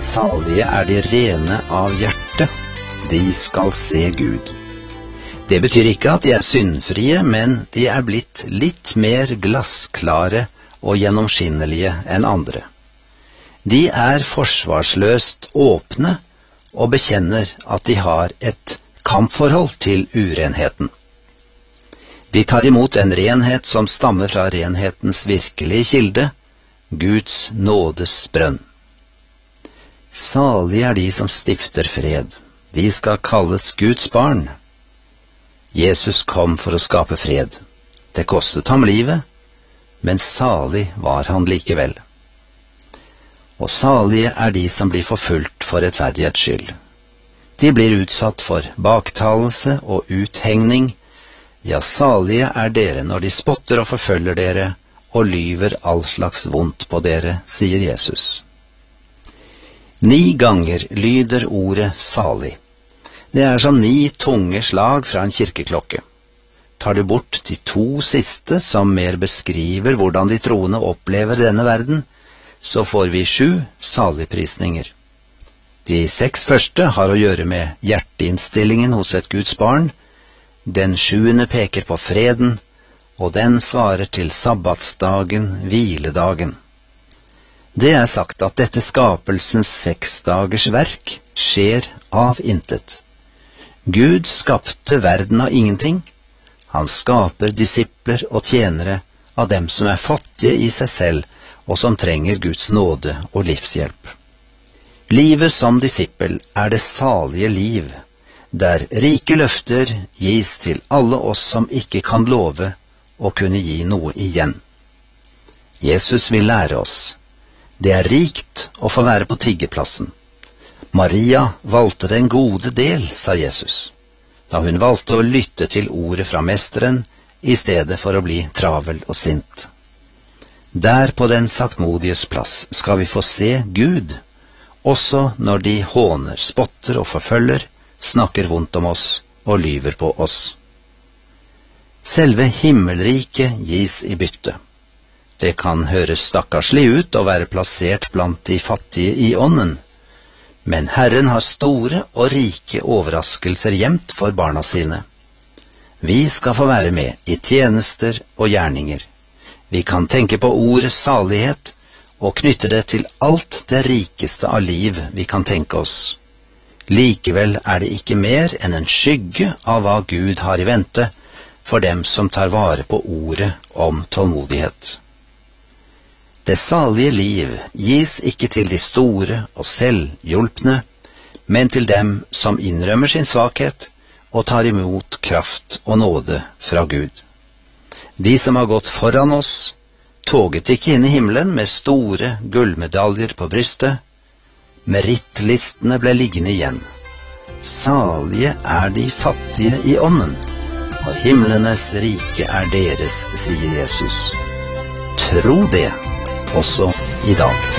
Salige er de rene av hjerte, de skal se Gud. Det betyr ikke at de er syndfrie, men de er blitt litt mer glassklare og gjennomskinnelige enn andre. De er forsvarsløst åpne og bekjenner at de har et kampforhold til urenheten. De tar imot en renhet som stammer fra renhetens virkelige kilde, Guds nådes brønn. Salige er de som stifter fred, de skal kalles Guds barn. Jesus kom for å skape fred. Det kostet ham livet, men salig var han likevel. Og salige er de som blir forfulgt for rettferdighets skyld. De blir utsatt for baktalelse og uthengning. Ja, salige er dere når de spotter og forfølger dere og lyver all slags vondt på dere, sier Jesus. 9 ganger lyder ordet salig. Det er som 9 tunge slag fra en kirkeklokke. Tar du bort de 2 siste, som mer beskriver hvordan de troende opplever denne verden, så får vi 7 saligprisninger. De 6 første har å gjøre med hjerteinnstillingen hos et Guds barn. Den 7. peker på freden, og den svarer til sabbatsdagen, hviledagen. Det er sagt at dette skapelsens 6 dagers verk skjer av intet. Gud skapte verden av ingenting. Han skaper disipler og tjenere av dem som er fattige i seg selv, og som trenger Guds nåde og livshjelp. Livet som disippel er det salige liv, der rike løfter gis til alle oss som ikke kan love og kunne gi noe igjen. Jesus vil lære oss. Det er rikt å få være på tiggerplassen. Maria valgte den gode del, sa Jesus, da hun valgte å lytte til ordet fra mesteren i stedet for å bli travel og sint. Der på den saktmodiges plass skal vi få se Gud, også når de håner, spotter og forfølger, snakker vondt om oss og lyver på oss. Selve himmelriket gis i bytte. Det kan høres stakkarslig ut å være plassert blant de fattige i ånden, men Herren har store og rike overraskelser gjemt for barna sine. Vi skal få være med i tjenester og gjerninger. Vi kan tenke på ordet salighet og knytte det til alt det rikeste av liv vi kan tenke oss. Likevel er det ikke mer enn en skygge av hva Gud har i vente for dem som tar vare på ordet om tålmodighet. Det salige liv gis ikke til de store og selvhjulpne, men til dem som innrømmer sin svakhet og tar imot kraft og nåde fra Gud. De som har gått foran oss, toget ikke inn i himmelen med store gullmedaljer på brystet. Merittlistene ble liggende igjen. Salige er de fattige i ånden, for himlenes rike er deres, sier Jesus. Tro det også i dag.